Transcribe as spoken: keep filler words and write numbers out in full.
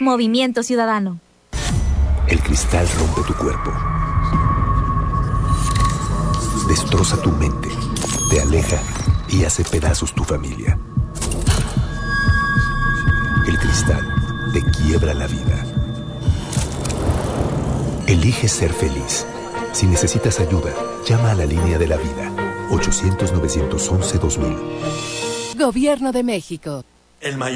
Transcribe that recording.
Movimiento Ciudadano. El cristal rompe tu cuerpo. Destroza tu mente. Te aleja y hace pedazos tu familia. El cristal te quiebra la vida. Elige ser feliz. Si necesitas ayuda, llama a la línea de la vida. ochocientos, novecientos once, dos mil. Gobierno de México. El mayor